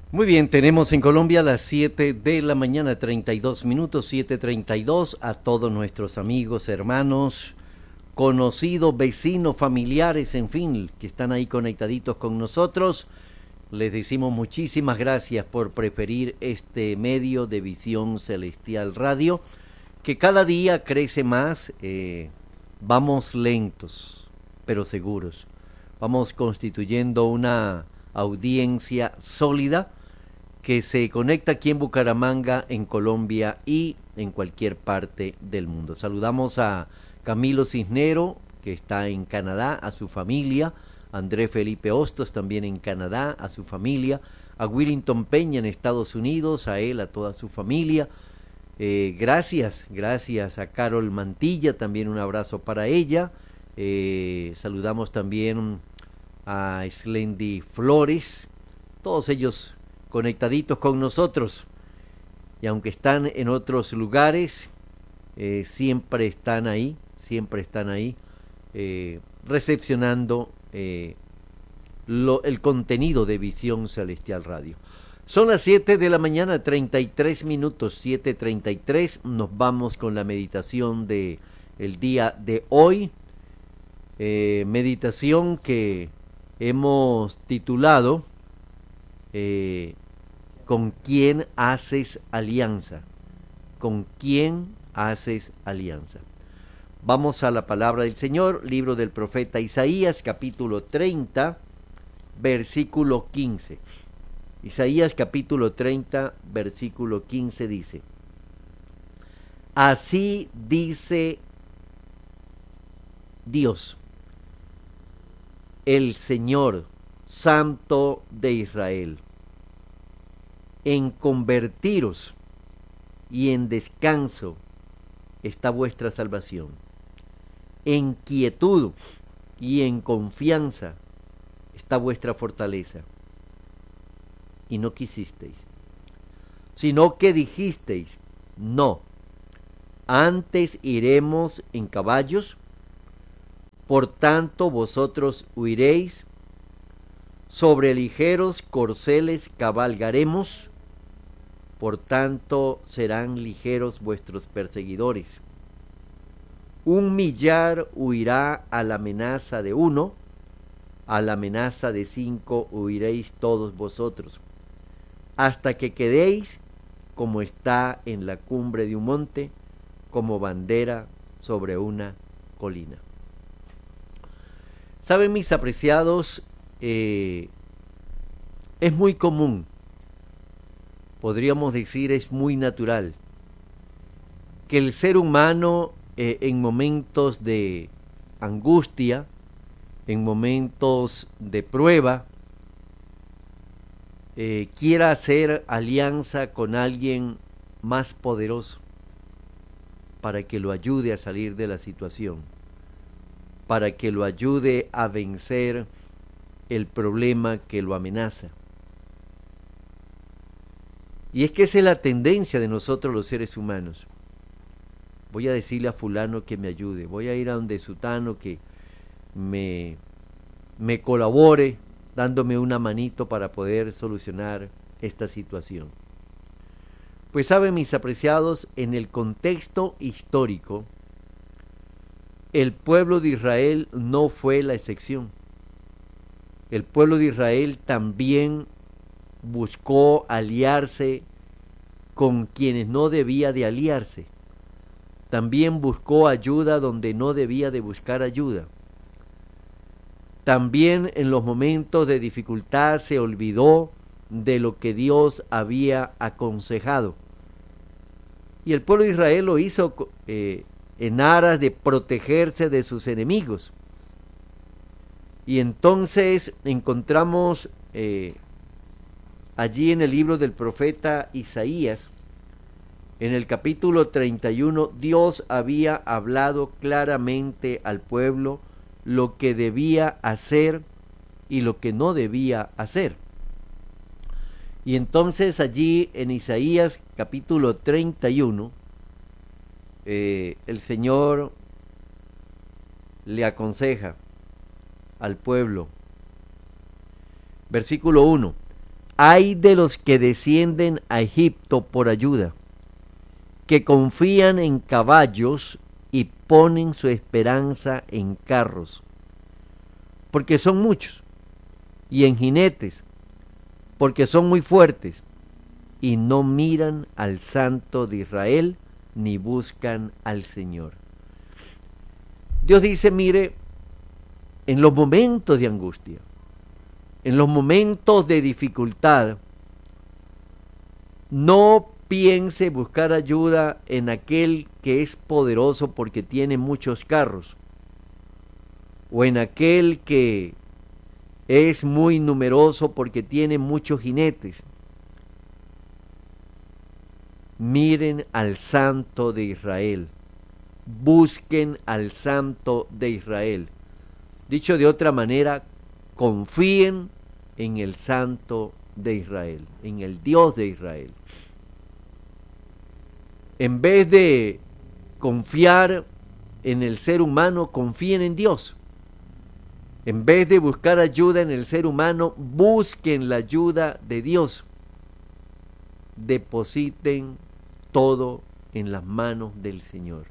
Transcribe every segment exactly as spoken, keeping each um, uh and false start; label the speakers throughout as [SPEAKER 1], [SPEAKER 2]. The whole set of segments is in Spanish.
[SPEAKER 1] Muy bien, tenemos en Colombia las siete de la mañana, treinta y dos minutos, siete treinta y dos. A todos nuestros amigos, hermanos, conocidos, vecinos, familiares, en fin, que están ahí conectaditos con nosotros, les decimos muchísimas gracias por preferir este medio de Visión Celestial Radio, que cada día crece más. Eh, vamos lentos, pero seguros. Vamos constituyendo una audiencia sólida que se conecta aquí en Bucaramanga, en Colombia y en cualquier parte del mundo. Saludamos a Camilo Cisnero, que está en Canadá, a su familia, André Felipe Hostos también en Canadá, a su familia, a Willington Peña en Estados Unidos, a él, a toda su familia. Eh, gracias, gracias a Carol Mantilla, también un abrazo para ella. Eh, saludamos también a Slendy Flores, todos ellos conectaditos con nosotros, y aunque están en otros lugares, eh, siempre están ahí, siempre están ahí, eh, recepcionando eh, lo, el contenido de Visión Celestial Radio. Son las siete de la mañana, treinta y tres minutos, siete treinta y tres. Nos vamos con la meditación de el día de hoy, eh, meditación que hemos titulado eh, ¿con quién haces alianza? ¿Con quién haces alianza? Vamos a la palabra del Señor, libro del profeta Isaías, capítulo treinta, versículo quince. Isaías capítulo treinta, versículo quince dice: Así dice Dios, el Señor Santo de Israel: en convertiros y en descanso está vuestra salvación, en quietud y en confianza está vuestra fortaleza. Y no quisisteis, sino que dijisteis: no, antes iremos en caballos, por tanto vosotros huiréis, sobre ligeros corceles cabalgaremos, por tanto serán ligeros vuestros perseguidores. Un millar huirá a la amenaza de uno, a la amenaza de cinco huiréis todos vosotros, hasta que quedéis como está en la cumbre de un monte, como bandera sobre una colina. Saben, mis apreciados, eh, es muy común, podríamos decir es muy natural, que el ser humano eh, en momentos de angustia, en momentos de prueba, eh, quiera hacer alianza con alguien más poderoso para que lo ayude a salir de la situación, para que lo ayude a vencer el problema que lo amenaza. Y es que esa es la tendencia de nosotros los seres humanos. Voy a decirle a fulano que me ayude, voy a ir a donde sutano que me, me colabore, dándome una manito para poder solucionar esta situación. Pues saben, mis apreciados, en el contexto histórico, el pueblo de Israel no fue la excepción. El pueblo de Israel también buscó aliarse con quienes no debía de aliarse. También buscó ayuda donde no debía de buscar ayuda. También en los momentos de dificultad se olvidó de lo que Dios había aconsejado. Y el pueblo de Israel lo hizo eh, en aras de protegerse de sus enemigos. Y entonces encontramos eh, allí en el libro del profeta Isaías, en el capítulo treinta y uno, Dios había hablado claramente al pueblo lo que debía hacer y lo que no debía hacer. Y entonces allí en Isaías capítulo treinta y uno, eh, el Señor le aconseja al pueblo. Versículo uno: Hay de los que descienden a Egipto por ayuda, que confían en caballos y ponen su esperanza en carros, porque son muchos, y en jinetes, porque son muy fuertes, y no miran al Santo de Israel, ni buscan al Señor. Dios dice, mire, en los momentos de angustia, en los momentos de dificultad, no piense buscar ayuda en aquel que es poderoso porque tiene muchos carros, o en aquel que es muy numeroso porque tiene muchos jinetes. Miren al Santo de Israel, busquen al Santo de Israel. Dicho de otra manera, confíen en el Santo de Israel, en el Dios de Israel. En vez de confiar en el ser humano, confíen en Dios. En vez de buscar ayuda en el ser humano, busquen la ayuda de Dios. Depositen todo en las manos del Señor.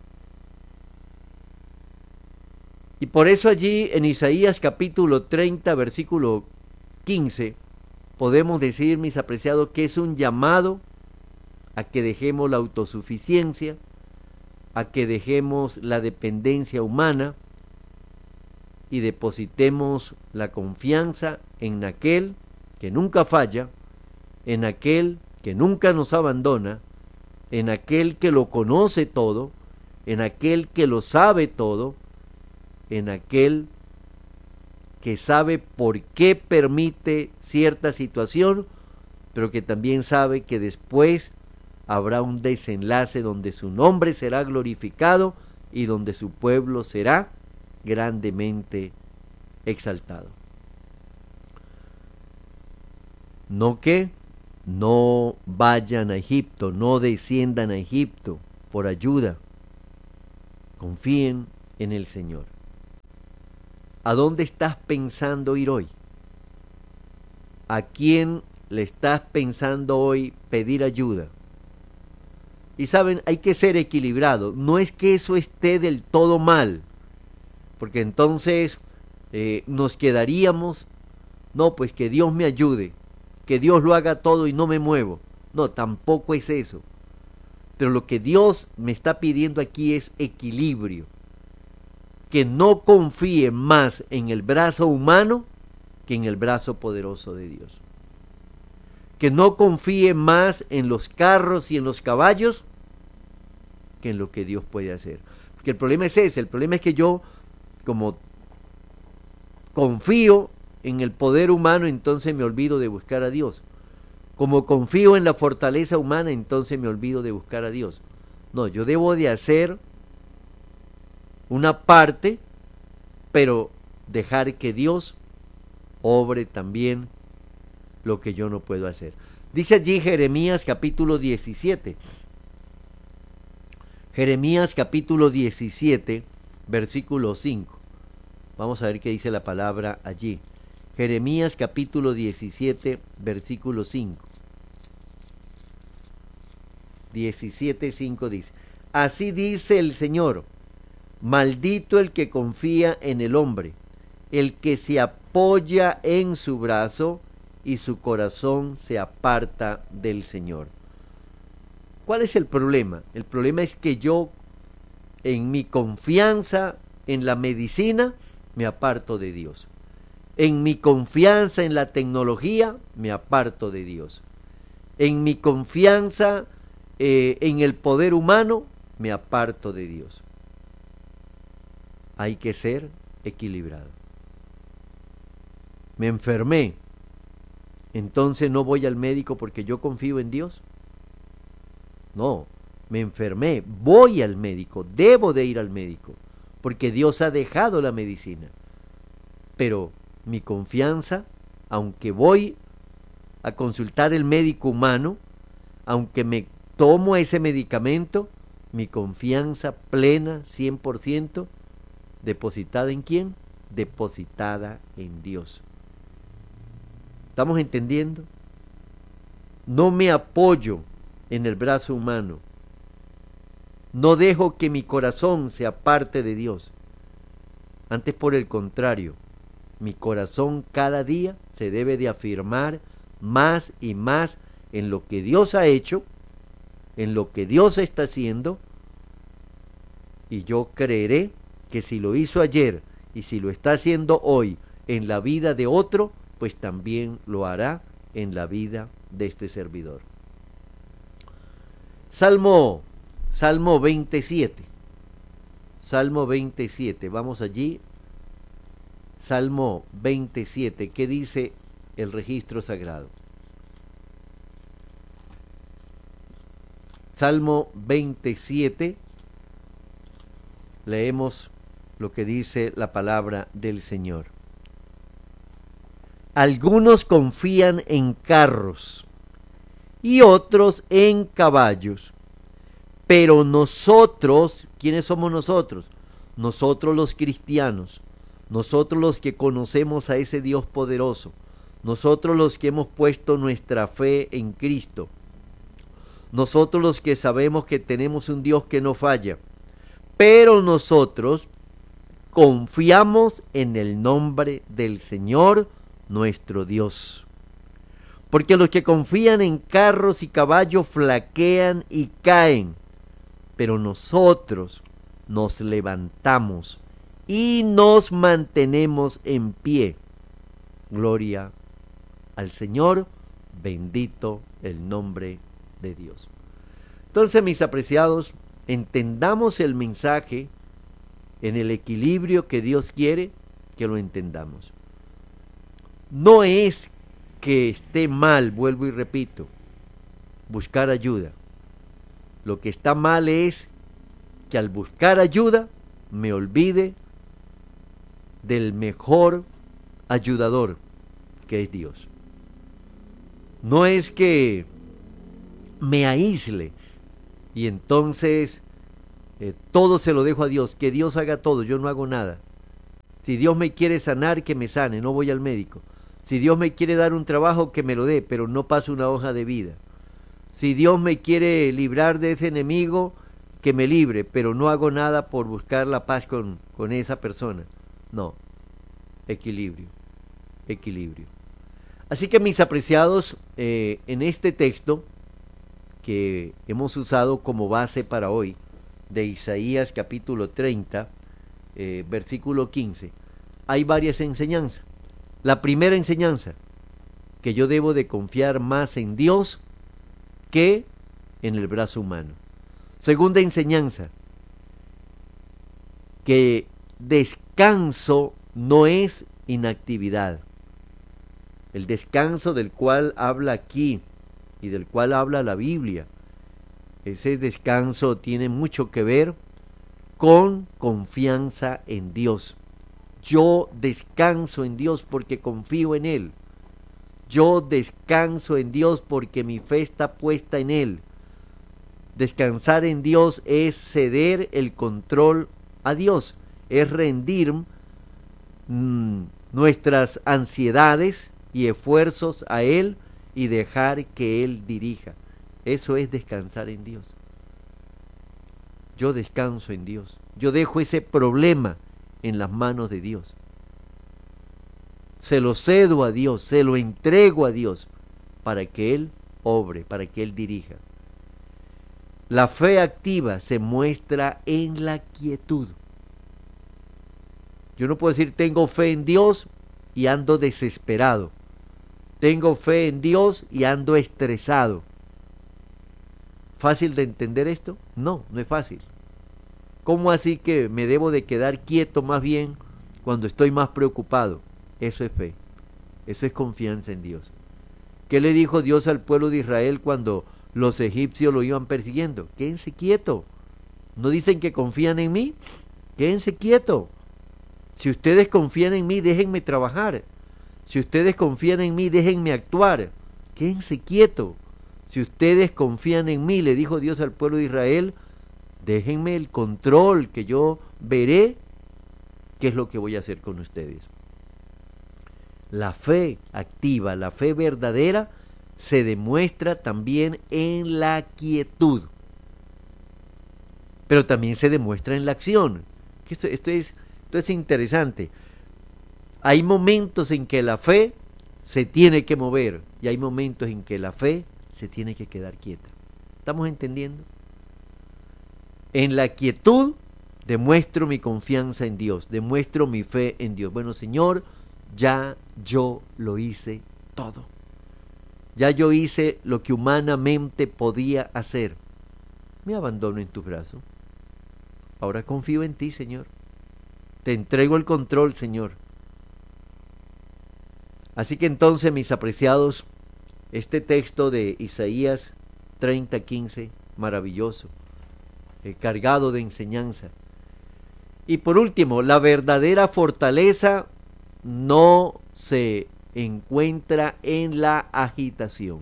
[SPEAKER 1] Y por eso allí en Isaías capítulo treinta, versículo quince, podemos decir, mis apreciados, que es un llamado a que dejemos la autosuficiencia, a que dejemos la dependencia humana y depositemos la confianza en aquel que nunca falla, en aquel que nunca nos abandona, en aquel que lo conoce todo, en aquel que lo sabe todo, en aquel que sabe por qué permite cierta situación, pero que también sabe que después habrá un desenlace donde su nombre será glorificado y donde su pueblo será grandemente exaltado. No que no vayan a Egipto, no desciendan a Egipto por ayuda. Confíen en el Señor. ¿A dónde estás pensando ir hoy? ¿A quién le estás pensando hoy pedir ayuda? Y saben, hay que ser equilibrado. No es que eso esté del todo mal, porque entonces eh, nos quedaríamos, no, pues que Dios me ayude, que Dios lo haga todo y no me muevo. No, tampoco es eso. Pero lo que Dios me está pidiendo aquí es equilibrio. Que no confíe más en el brazo humano que en el brazo poderoso de Dios. Que no confíe más en los carros y en los caballos que en lo que Dios puede hacer. Porque el problema es ese, el problema es que yo, como confío en el poder humano, entonces me olvido de buscar a Dios. Como confío en la fortaleza humana, entonces me olvido de buscar a Dios. No, yo debo de hacer una parte, pero dejar que Dios obre también lo que yo no puedo hacer. Dice allí Jeremías capítulo diecisiete. Jeremías capítulo diecisiete, versículo cinco. Vamos a ver qué dice la palabra allí. Jeremías capítulo diecisiete, versículo cinco. diecisiete, cinco dice: Así dice el Señor, maldito el que confía en el hombre, el que se apoya en su brazo y su corazón se aparta del Señor. ¿Cuál es el problema? El problema es que yo, en mi confianza en la medicina, me aparto de Dios. En mi confianza en la tecnología, me aparto de Dios. En mi confianza eh, en el poder humano, me aparto de Dios. Hay que ser equilibrado. Me enfermé, entonces no voy al médico porque yo confío en Dios. No, me enfermé, voy al médico, debo de ir al médico, porque Dios ha dejado la medicina. Pero mi confianza, aunque voy a consultar el médico humano, aunque me tomo ese medicamento, mi confianza plena, cien por ciento, ¿depositada en quién? Depositada en Dios. ¿Estamos entendiendo? No me apoyo en el brazo humano. No dejo que mi corazón se aparte de Dios. Antes, por el contrario, mi corazón cada día se debe de afirmar más y más en lo que Dios ha hecho, en lo que Dios está haciendo, y yo creeré que si lo hizo ayer y si lo está haciendo hoy en la vida de otro, pues también lo hará en la vida de este servidor. Salmo, Salmo veintisiete. Salmo veintisiete, vamos allí. Salmo veintisiete, ¿qué dice el registro sagrado? Salmo veintisiete, leemos lo que dice la palabra del Señor. Algunos confían en carros y otros en caballos, pero nosotros, ¿quiénes somos nosotros? Nosotros los cristianos, nosotros los que conocemos a ese Dios poderoso, nosotros los que hemos puesto nuestra fe en Cristo, nosotros los que sabemos que tenemos un Dios que no falla, pero nosotros confiamos en el nombre del Señor nuestro Dios. Porque los que confían en carros y caballos flaquean y caen, pero nosotros nos levantamos y nos mantenemos en pie. Gloria al Señor, bendito el nombre de Dios. Entonces, mis apreciados, entendamos el mensaje en el equilibrio que Dios quiere que lo entendamos. No es que esté mal, vuelvo y repito, buscar ayuda. Lo que está mal es que al buscar ayuda me olvide del mejor ayudador, que es Dios. No es que me aísle y entonces eh, todo se lo dejo a Dios, que Dios haga todo, yo no hago nada. Si Dios me quiere sanar, que me sane, no voy al médico. Si Dios me quiere dar un trabajo, que me lo dé, pero no paso una hoja de vida. Si Dios me quiere librar de ese enemigo, que me libre, pero no hago nada por buscar la paz con, con esa persona. No, equilibrio, equilibrio. Así que, mis apreciados, eh, en este texto que hemos usado como base para hoy, de Isaías capítulo treinta, eh, versículo quince, hay varias enseñanzas. La primera enseñanza, que yo debo de confiar más en Dios que en el brazo humano. Segunda enseñanza, que descanso no es inactividad. El descanso del cual habla aquí y del cual habla la Biblia, ese descanso tiene mucho que ver con confianza en Dios. Yo descanso en Dios porque confío en Él. Yo descanso en Dios porque mi fe está puesta en Él. Descansar en Dios es ceder el control a Dios, es rendir mmm, nuestras ansiedades y esfuerzos a Él y dejar que Él dirija. Eso es descansar en Dios. Yo descanso en Dios. Yo dejo ese problema en las manos de Dios. Se lo cedo a Dios, se lo entrego a Dios para que Él obre, para que Él dirija. La fe activa se muestra en la quietud. Yo no puedo decir tengo fe en Dios y ando desesperado. Tengo fe en Dios y ando estresado. ¿Fácil de entender esto? No, no es fácil. ¿Cómo así que me debo de quedar quieto más bien cuando estoy más preocupado? Eso es fe. Eso es confianza en Dios. ¿Qué le dijo Dios al pueblo de Israel cuando los egipcios lo iban persiguiendo? Quédense quietos. ¿No dicen que confían en mí? Quédense quietos. Si ustedes confían en mí, déjenme trabajar. Si ustedes confían en mí, déjenme actuar. Quédense quietos. Si ustedes confían en mí, le dijo Dios al pueblo de Israel, déjenme el control, que yo veré qué es lo que voy a hacer con ustedes. La fe activa, la fe verdadera, se demuestra también en la quietud, pero también se demuestra en la acción. Esto, esto, es, esto es interesante. Hay momentos en que la fe se tiene que mover y hay momentos en que la fe se tiene que quedar quieta. ¿Estamos entendiendo? En la quietud demuestro mi confianza en Dios, demuestro mi fe en Dios. Bueno, Señor, ya yo lo hice todo. Ya yo hice lo que humanamente podía hacer. Me abandono en tus brazos. Ahora confío en ti, Señor. Te entrego el control, Señor. Así que entonces, mis apreciados, este texto de Isaías treinta, quince, maravilloso, eh, cargado de enseñanza. Y por último, la verdadera fortaleza no se encuentra en la agitación.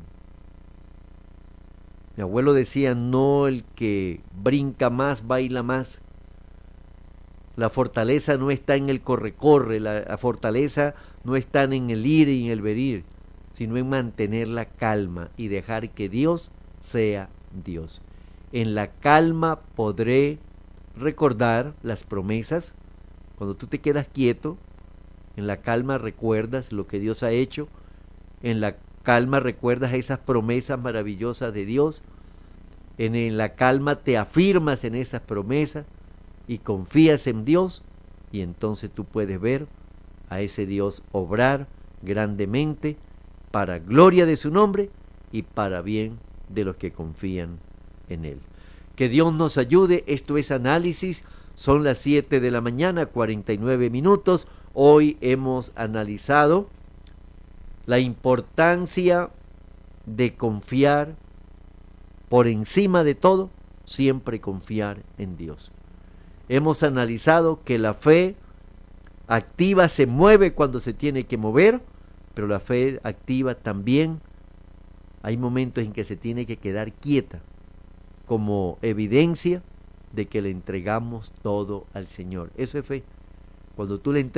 [SPEAKER 1] Mi abuelo decía, no el que brinca más, baila más. La fortaleza no está en el corre-corre, la, la fortaleza no está en el ir y en el venir, sino en mantener la calma y dejar que Dios sea Dios. En la calma podré recordar las promesas. Cuando tú te quedas quieto, en la calma recuerdas lo que Dios ha hecho, en la calma recuerdas esas promesas maravillosas de Dios, en, en la calma te afirmas en esas promesas y confías en Dios, y entonces tú puedes ver a ese Dios obrar grandemente para gloria de su nombre y para bien de los que confían en Él. Que Dios nos ayude. Esto es Análisis. Son las siete de la mañana, cuarenta y nueve minutos. Hoy hemos analizado la importancia de confiar por encima de todo, siempre confiar en Dios. Hemos analizado que la fe activa se mueve cuando se tiene que mover, pero la fe activa también hay momentos en que se tiene que quedar quieta, como evidencia de que le entregamos todo al Señor. Eso es fe. Cuando tú le entregas